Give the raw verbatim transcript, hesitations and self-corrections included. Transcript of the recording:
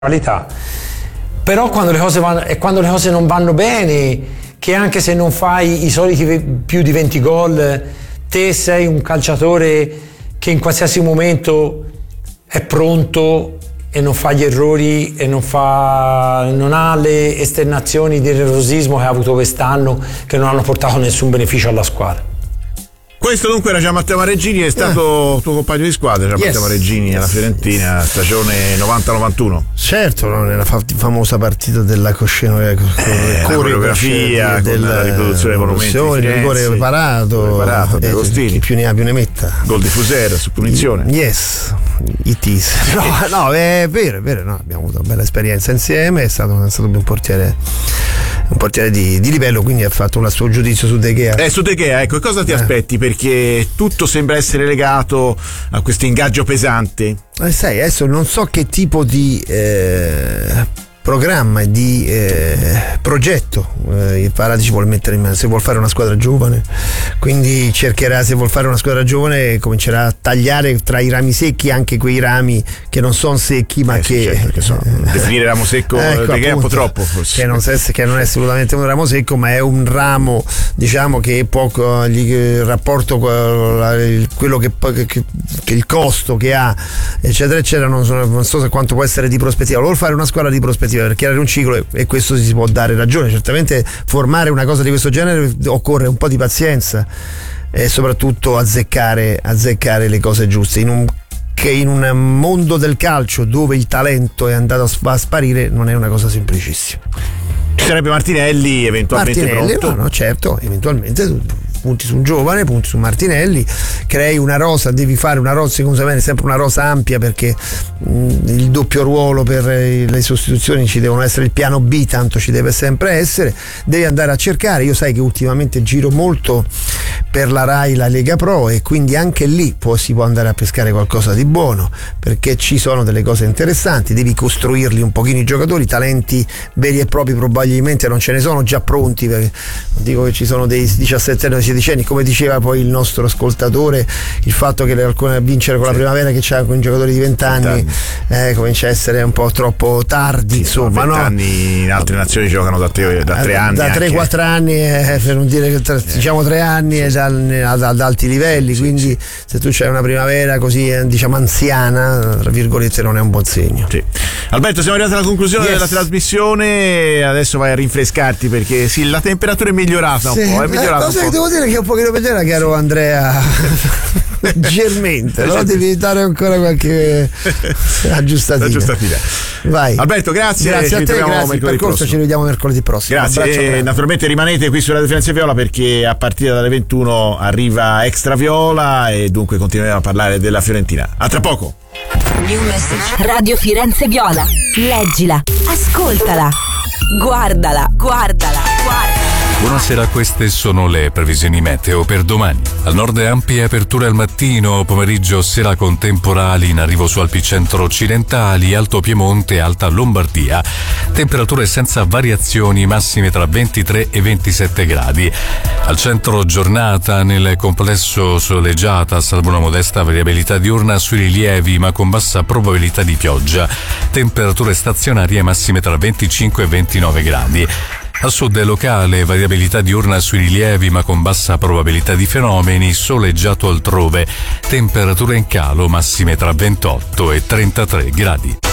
qualità. Però quando le cose vanno, e quando le cose non vanno bene, che anche se non fai i soliti più di venti gol, te sei un calciatore che in qualsiasi momento è pronto e non fa gli errori e non fa non ha le esternazioni di nervosismo che ha avuto quest'anno, che non hanno portato nessun beneficio alla squadra. Questo dunque era Gianmatteo Mareggini, è stato eh. tuo compagno di squadra, Gianmatteo yes. Mareggini yes. alla Fiorentina, yes. stagione novanta novantuno. Certo, no, nella famosa partita della coscena, eh, coreografia, con della con riproduzione dei monumenti, il rigore preparato, preparato eh, chi più ne ha più ne metta. Gol di Fuser su punizione. Yes, it is. No, no, è vero, è vero, no, abbiamo avuto una bella esperienza insieme, è stato, è stato un portiere un portiere di, di livello, quindi ha fatto un suo giudizio su De Gea. Eh, su De Gea, ecco, cosa ti eh. aspetti? Perché tutto sembra essere legato a questo ingaggio pesante. Eh, sai, adesso non so che tipo di eh, programma e di eh, progetto eh, il Paratici vuole mettere in mano, se vuol fare una squadra giovane, quindi cercherà, se vuol fare una squadra giovane, comincerà a tagliare tra i rami secchi anche quei rami che non sono secchi ma eh, che, sì, certo, che sono, eh, definire ramo secco ecco, che è un po' troppo forse. Che non, che non è assolutamente un ramo secco, ma è un ramo, diciamo, che poco gli, il rapporto quello che, che, che il costo che ha eccetera eccetera, non so, non so quanto può essere di prospettiva. Vuol fare una squadra di prospettiva per chiarire un ciclo, e questo si può dare ragione. Certamente formare una cosa di questo genere occorre un po' di pazienza e soprattutto azzeccare, azzeccare le cose giuste in un, che in un mondo del calcio dove il talento è andato a sparire non è una cosa semplicissima. Ci sarebbe Martinelli eventualmente Martinelli, pronto? No, no, certo, eventualmente punti su un giovane, punti su Martinelli, crei una rosa, devi fare una rosa, secondo me è sempre una rosa ampia, perché mh, il doppio ruolo per le sostituzioni ci devono essere, il piano B tanto ci deve sempre essere, devi andare a cercare. Io sai che ultimamente giro molto per la Rai la Lega Pro, e quindi anche lì può, si può andare a pescare qualcosa di buono, perché ci sono delle cose interessanti, devi costruirli un pochino i giocatori, talenti veri e propri probabilmente non ce ne sono già pronti, perché non dico che ci sono dei diciassette anni, sedicenni, come diceva poi il nostro ascoltatore, il fatto che alcune vincere con la primavera che c'ha con i giocatori di venti anni eh, comincia a essere un po' troppo tardi, sì, insomma, no? Anni in altre nazioni giocano da tre, da tre anni, da tre quattro anni, eh, per non dire che tra, eh. diciamo tre anni sì. ad, ad, ad alti livelli, sì, quindi sì. se tu c'hai una primavera così eh, diciamo anziana, tra virgolette, non è un buon segno. Sì. Alberto, siamo arrivati alla conclusione yes. della trasmissione, adesso vai a rinfrescarti perché sì, la temperatura è migliorata sì. un po', è migliorata eh, un po'. Devo dire che è un pochino peggio, caro Andrea, leggermente, no? Devi dare ancora qualche aggiustatina. aggiustatina. Vai. Alberto, grazie, grazie ci a te, grazie per percorso, ci vediamo mercoledì prossimo. Grazie, e naturalmente rimanete qui su Radio Firenze Viola, perché a partire dalle ventuno arriva Extra Viola e dunque continueremo a parlare della Fiorentina. A tra poco. Radio Firenze Viola, leggila, ascoltala, guardala, guardala, guardala. Buonasera, queste sono le previsioni meteo per domani. Al nord ampie aperture al mattino, pomeriggio, sera con temporali in arrivo su Alpi centro-occidentali, Alto Piemonte e Alta Lombardia. Temperature senza variazioni, massime tra ventitré e ventisette gradi. Al centro giornata nel complesso soleggiata, salvo una modesta variabilità diurna sui rilievi, ma con bassa probabilità di pioggia. Temperature stazionarie massime tra venticinque e ventinove gradi. Al sud è locale, variabilità diurna sui rilievi ma con bassa probabilità di fenomeni, soleggiato altrove, temperature in calo massime tra ventotto e trentatré gradi.